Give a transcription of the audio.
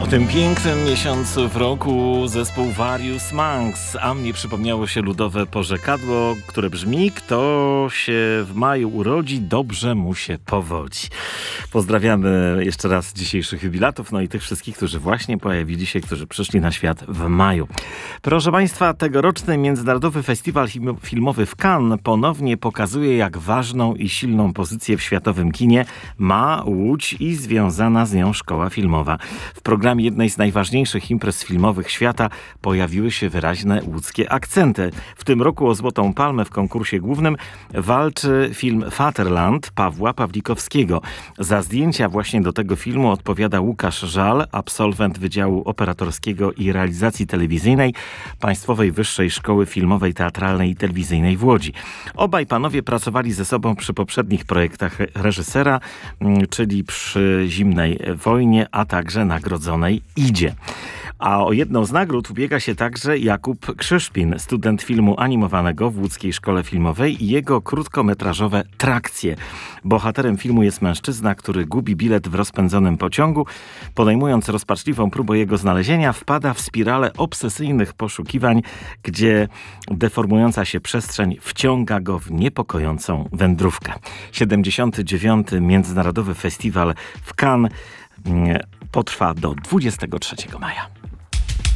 O tym pięknym miesiącu w roku zespół Various Monks, a mnie przypomniało się ludowe porzekadło, które brzmi: kto się w maju urodzi, dobrze mu się powodzi. Pozdrawiamy jeszcze raz dzisiejszych jubilatów, no i tych wszystkich, którzy właśnie pojawili się, którzy przyszli na świat w maju. Proszę Państwa, tegoroczny Międzynarodowy Festiwal Filmowy w Cannes ponownie pokazuje, jak ważną i silną pozycję w światowym kinie ma Łódź i związana z nią szkoła filmowa. W programie jednej z najważniejszych imprez filmowych świata pojawiły się wyraźne łódzkie akcenty. W tym roku o Złotą Palmę w konkursie głównym walczy film Vaterland Pawła Pawlikowskiego. Za zdjęcia właśnie do tego filmu odpowiada Łukasz Żal, absolwent Wydziału Operatorskiego i Realizacji Telewizyjnej Państwowej Wyższej Szkoły Filmowej, Teatralnej i Telewizyjnej w Łodzi. Obaj panowie pracowali ze sobą przy poprzednich projektach reżysera, czyli przy Zimnej Wojnie, a także Nagrodzonej Idzie. A o jedną z nagród ubiega się także Jakub Krzyszpin, student filmu animowanego w Łódzkiej Szkole Filmowej i jego krótkometrażowe Trakcje. Bohaterem filmu jest mężczyzna, który gubi bilet w rozpędzonym pociągu. Podejmując rozpaczliwą próbę jego znalezienia, wpada w spiralę obsesyjnych poszukiwań, gdzie deformująca się przestrzeń wciąga go w niepokojącą wędrówkę. 79. Międzynarodowy Festiwal w Cannes potrwa do 23 maja.